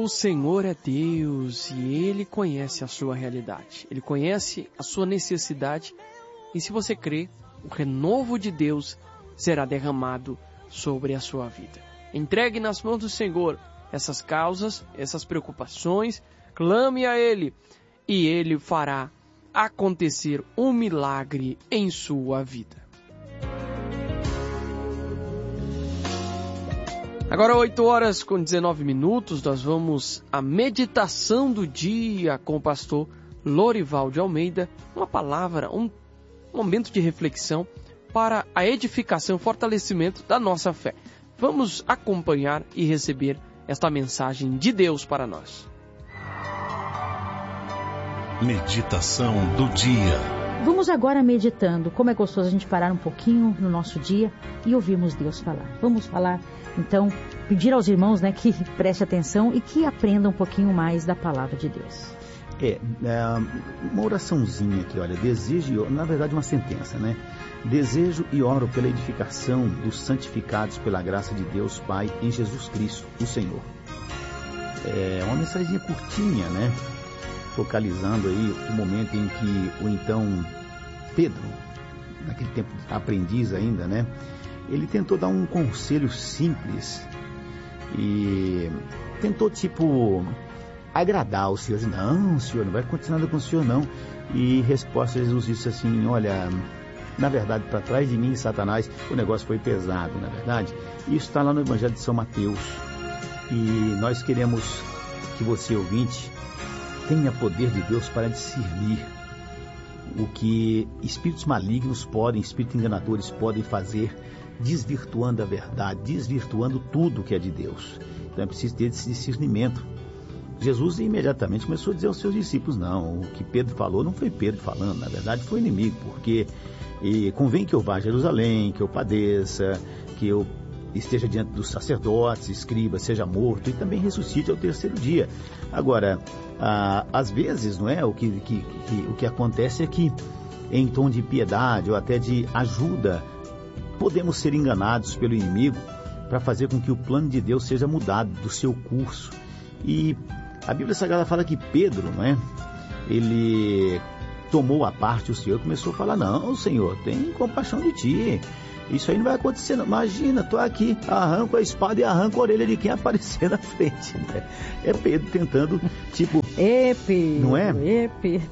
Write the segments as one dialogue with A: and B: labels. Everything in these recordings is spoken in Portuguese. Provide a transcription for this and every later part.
A: O Senhor é Deus e Ele conhece a sua realidade. Ele conhece a sua necessidade e se você crê, o renovo de Deus será derramado sobre a sua vida. Entregue nas mãos do Senhor essas causas, essas preocupações, clame a Ele e Ele fará acontecer um milagre em sua vida. Agora 8h19, nós vamos à meditação do dia com o pastor Lorival de Almeida, uma palavra, um momento de reflexão para a edificação e fortalecimento da nossa fé. Vamos acompanhar e receber esta mensagem de Deus para nós.
B: Meditação do dia.
C: Vamos agora meditando. Como é gostoso a gente parar um pouquinho no nosso dia e ouvirmos Deus falar. Vamos falar, então, pedir aos irmãos, que prestem atenção e que aprendam um pouquinho mais da palavra de Deus.
D: Uma oraçãozinha aqui, olha, desejo, na verdade uma sentença, Desejo e oro pela edificação dos santificados pela graça de Deus Pai em Jesus Cristo, o Senhor. É uma mensagem curtinha, focalizando aí o momento em que o então Pedro, naquele tempo aprendiz ainda, ele tentou dar um conselho simples e tentou agradar o Senhor. Não, Senhor, não vai acontecer nada com o Senhor, não. E resposta, Jesus disse assim, olha, na verdade, para trás de mim, Satanás, o negócio foi pesado, na verdade. Isso está lá no Evangelho de São Mateus. E nós queremos que você, ouvinte, tenha poder de Deus para discernir o que espíritos malignos podem, espíritos enganadores podem fazer, desvirtuando a verdade, desvirtuando tudo que é de Deus. Então é preciso ter esse discernimento. Jesus imediatamente começou a dizer aos seus discípulos, não, o que Pedro falou não foi Pedro falando, na verdade foi o inimigo, porque convém que eu vá a Jerusalém, que eu padeça, que eu esteja diante dos sacerdotes, escriba, seja morto e também ressuscite ao terceiro dia. Agora, às vezes, o que acontece é que em tom de piedade ou até de ajuda, podemos ser enganados pelo inimigo para fazer com que o plano de Deus seja mudado do seu curso. E a Bíblia Sagrada fala que Pedro, ele tomou a parte o Senhor, começou a falar, não, Senhor, tem compaixão de ti, isso aí não vai acontecer, não. Imagina, estou aqui, arranco a espada e arranco a orelha de quem aparecer na frente, É Pedro tentando,
C: Pedro,
D: não é?
C: Pedro.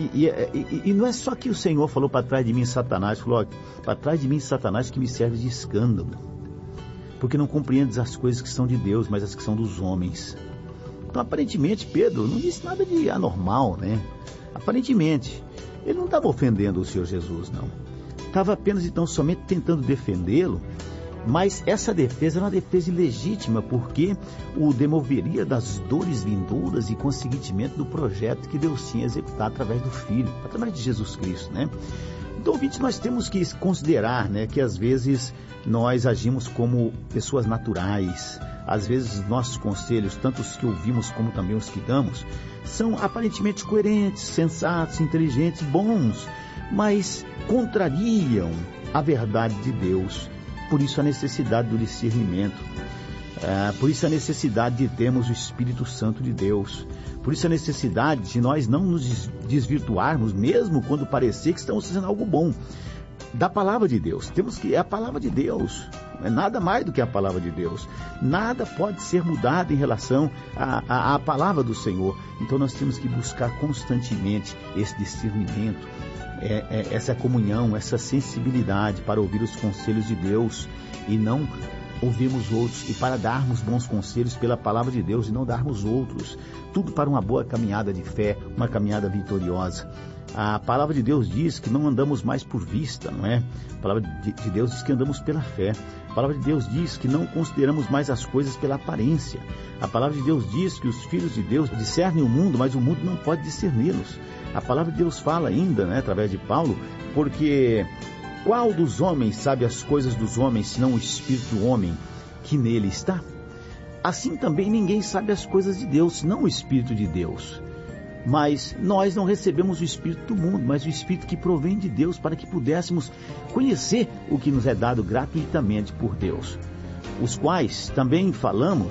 D: E não é só que o Senhor falou para trás de mim, Satanás, falou, para trás de mim, Satanás, que me serve de escândalo, porque não compreendes as coisas que são de Deus, mas as que são dos homens. Então, aparentemente, Pedro não disse nada de anormal, Aparentemente, ele não estava ofendendo o Senhor Jesus, não. Estava apenas, então, somente tentando defendê-lo, mas essa defesa era uma defesa ilegítima, porque o demoveria das dores vindouras e, consequentemente, do projeto que Deus tinha executado através do Filho, através de Jesus Cristo, Então, ouvinte, nós temos que considerar, que às vezes nós agimos como pessoas naturais. Às vezes nossos conselhos, tanto os que ouvimos como também os que damos, são aparentemente coerentes, sensatos, inteligentes, bons, mas contrariam a verdade de Deus. Por isso a necessidade do discernimento. Por isso a necessidade de termos o Espírito Santo de Deus. Por isso a necessidade de nós não nos desvirtuarmos, mesmo quando parecer que estamos fazendo algo bom, da palavra de Deus. Temos que, é a palavra de Deus, não é nada mais do que a palavra de Deus. Nada pode ser mudado em relação à palavra do Senhor. Então nós temos que buscar constantemente esse discernimento, essa comunhão, essa sensibilidade para ouvir os conselhos de Deus e não ouvirmos outros, e para darmos bons conselhos pela palavra de Deus e não darmos outros. Tudo para uma boa caminhada de fé, uma caminhada vitoriosa. A palavra de Deus diz que não andamos mais por vista, não é? A palavra de Deus diz que andamos pela fé. A palavra de Deus diz que não consideramos mais as coisas pela aparência. A palavra de Deus diz que os filhos de Deus discernem o mundo, mas o mundo não pode discerni-los. A palavra de Deus fala ainda, através de Paulo, porque qual dos homens sabe as coisas dos homens, senão o espírito do homem que nele está? Assim também ninguém sabe as coisas de Deus, senão o Espírito de Deus. Mas nós não recebemos o Espírito do mundo, mas o Espírito que provém de Deus, para que pudéssemos conhecer o que nos é dado gratuitamente por Deus. Os quais também falamos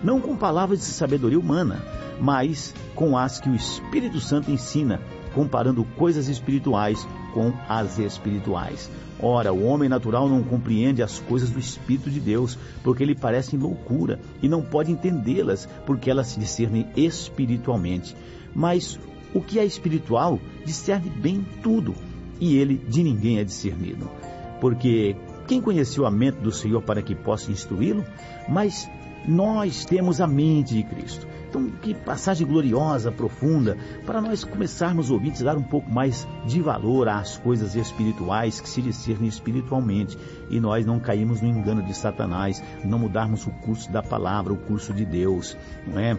D: não com palavras de sabedoria humana, mas com as que o Espírito Santo ensina, comparando coisas espirituais com as espirituais. Ora, o homem natural não compreende as coisas do Espírito de Deus, porque lhe parecem loucura, e não pode entendê-las, porque elas se discernem espiritualmente. Mas o que é espiritual discerne bem tudo, e ele de ninguém é discernido. Porque quem conheceu a mente do Senhor para que possa instruí-lo? Mas nós temos a mente de Cristo. Então, que passagem gloriosa, profunda, para nós começarmos, ouvintes, a dar um pouco mais de valor às coisas espirituais que se discernem espiritualmente, e nós não caímos no engano de Satanás, não mudarmos o curso da palavra, o curso de Deus, não é?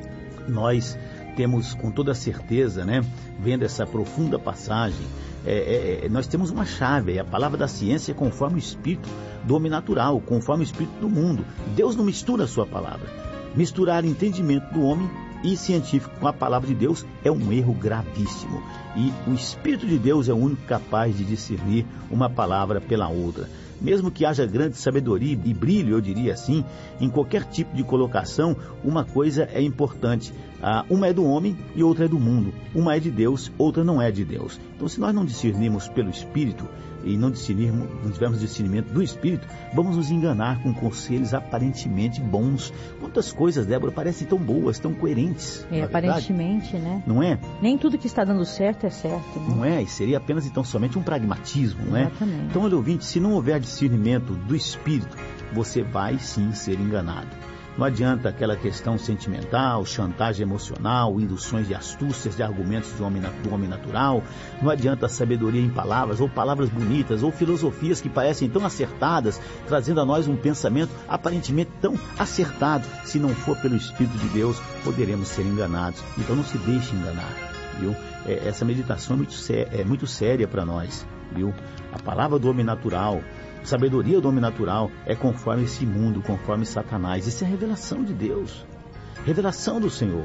D: Nós temos com toda certeza, né, vendo essa profunda passagem, nós temos uma chave, a palavra da ciência conforme o espírito do homem natural, conforme o espírito do mundo. Deus não mistura a sua palavra. Misturar entendimento do homem e científico com a palavra de Deus é um erro gravíssimo. E o Espírito de Deus é o único capaz de discernir uma palavra pela outra. Mesmo que haja grande sabedoria e brilho, eu diria assim, em qualquer tipo de colocação, uma coisa é importante. Uma é do homem e outra é do mundo. Uma é de Deus, outra não é de Deus. Então, se nós não discernirmos pelo Espírito e não tivermos discernimento do Espírito, vamos nos enganar com conselhos aparentemente bons. Quantas coisas, Débora, parecem tão boas, tão coerentes.
C: Aparentemente, né?
D: Não é?
C: Nem tudo que está dando certo é certo, né?
D: Não é? E seria apenas, então, somente um pragmatismo, não é?
C: Exatamente.
D: Então, olha, ouvinte, se não houver discernimento do Espírito, você vai sim ser enganado. Não adianta aquela questão sentimental, chantagem emocional, induções de astúcias, de argumentos do homem natural. Não adianta sabedoria em palavras, ou palavras bonitas, ou filosofias que parecem tão acertadas, trazendo a nós um pensamento aparentemente tão acertado. Se não for pelo Espírito de Deus, poderemos ser enganados. Então não se deixe enganar, viu? Essa meditação é muito séria para nós, viu? A palavra do homem natural, sabedoria do homem natural é conforme esse mundo, conforme Satanás. Isso é a revelação de Deus, revelação do Senhor,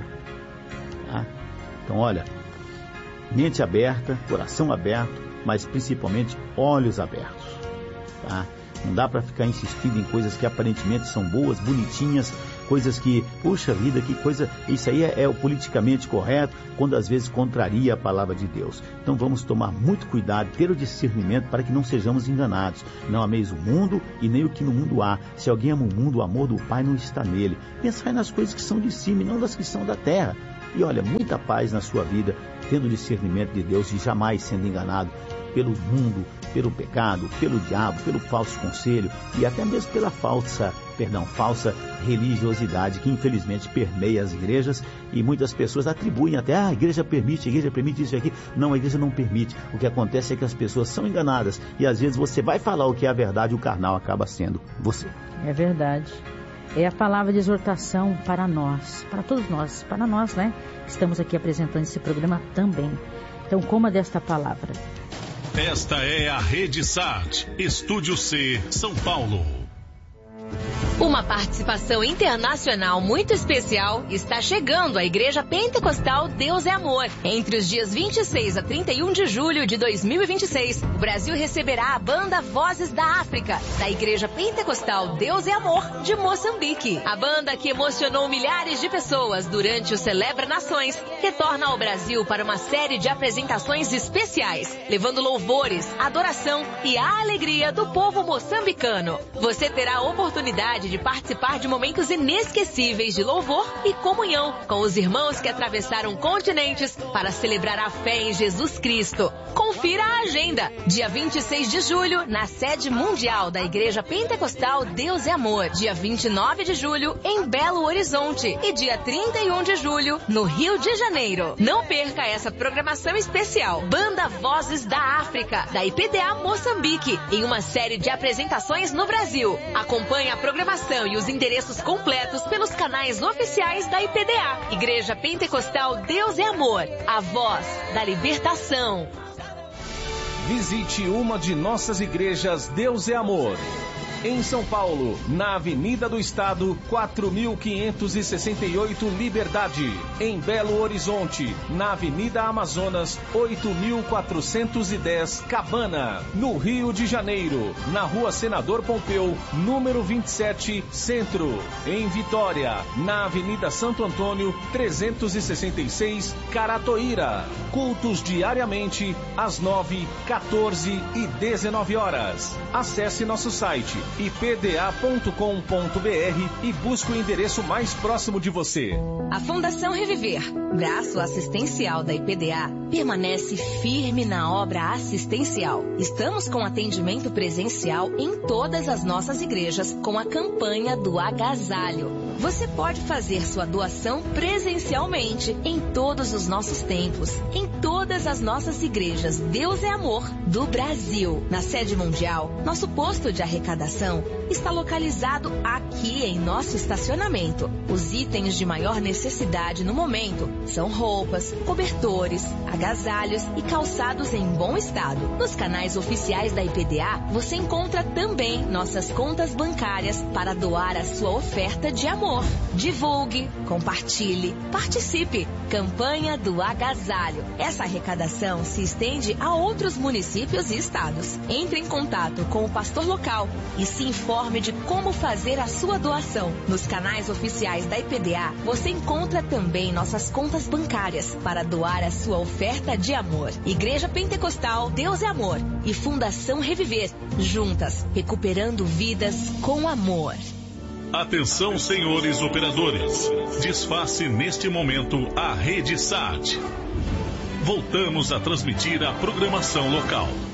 D: tá? Então, olha, mente aberta, coração aberto, mas principalmente olhos abertos, tá? Não dá para ficar insistindo em coisas que aparentemente são boas, bonitinhas, coisas que, puxa vida, que coisa, isso aí é o politicamente correto, quando às vezes contraria a palavra de Deus. Então vamos tomar muito cuidado, ter o discernimento para que não sejamos enganados. Não ameis o mundo e nem o que no mundo há. Se alguém ama o mundo, o amor do Pai não está nele. Pensai nas coisas que são de cima e não das que são da terra. E olha, muita paz na sua vida, tendo o discernimento de Deus e jamais sendo enganado pelo mundo, pelo pecado, pelo diabo, pelo falso conselho e até mesmo pela falsa religiosidade que infelizmente permeia as igrejas, e muitas pessoas atribuem até, a igreja permite isso e aquilo. Não, a igreja não permite. O que acontece é que as pessoas são enganadas e às vezes você vai falar o que é a verdade e o carnal acaba sendo você.
C: É verdade. É a palavra de exortação para nós, para todos nós, para nós, né? Estamos aqui apresentando esse programa também. Então, coma desta palavra.
B: Esta é a Rede SAT, Estúdio C, São Paulo.
E: Uma participação internacional muito especial está chegando à Igreja Pentecostal Deus é Amor. Entre os dias 26 a 31 de julho de 2026, o Brasil receberá a banda Vozes da África, da Igreja Pentecostal Deus é Amor, de Moçambique. A banda que emocionou milhares de pessoas durante o Celebra Nações retorna ao Brasil para uma série de apresentações especiais, levando louvores, adoração e a alegria do povo moçambicano. Você terá a oportunidade de participar de momentos inesquecíveis de louvor e comunhão com os irmãos que atravessaram continentes para celebrar a fé em Jesus Cristo. Confira a agenda. Dia 26 de julho, na sede mundial da Igreja Pentecostal Deus é Amor. Dia 29 de julho, em Belo Horizonte. E dia 31 de julho, no Rio de Janeiro. Não perca essa programação especial. Banda Vozes da África, da IPDA Moçambique, em uma série de apresentações no Brasil. Acompanhe a programação e os endereços completos pelos canais oficiais da IPDA. Igreja Pentecostal Deus é Amor, a voz da libertação.
F: Visite uma de nossas igrejas Deus é Amor. Em São Paulo, na Avenida do Estado, 4.568 Liberdade. Em Belo Horizonte, na Avenida Amazonas, 8.410 Cabana. No Rio de Janeiro, na Rua Senador Pompeu, número 27, Centro. Em Vitória, na Avenida Santo Antônio, 366, Caratoíra. Cultos diariamente, às 9, 14 e 19 horas. Acesse nosso site ipda.com.br e busque o endereço mais próximo de você.
E: A Fundação Reviver, braço assistencial da IPDA, permanece firme na obra assistencial. Estamos com atendimento presencial em todas as nossas igrejas com a campanha do agasalho. Você pode fazer sua doação presencialmente em todos os nossos templos, em todas as nossas igrejas Deus é Amor do Brasil. Na sede mundial, nosso posto de arrecadação está localizado aqui em nosso estacionamento. Os itens de maior necessidade no momento são roupas, cobertores, agasalhos e calçados em bom estado. Nos canais oficiais da IPDA, você encontra também nossas contas bancárias para doar a sua oferta de amor. Divulgue, compartilhe, participe. Campanha do Agasalho. Essa arrecadação se estende a outros municípios e estados. Entre em contato com o pastor local e se informe de como fazer a sua doação. Nos canais oficiais da IPDA, você encontra também nossas contas bancárias para doar a sua oferta de amor. Igreja Pentecostal Deus é Amor e Fundação Reviver, juntas, recuperando vidas com amor.
B: Atenção, senhores operadores. Desface neste momento a Rede SAT. Voltamos a transmitir a programação local.